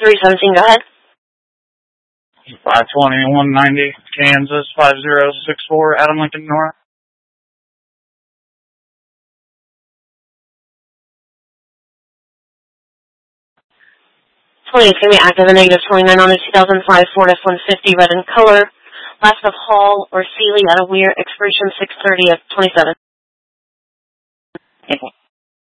317, go ahead. 52190, Kansas 5064, Adam Lincoln North. It's going to be active and negative 29 on a 2005 Ford F-150, red in color. Last of Hall or Seeley out of Weir, expiration 6/30 of 27. Okay.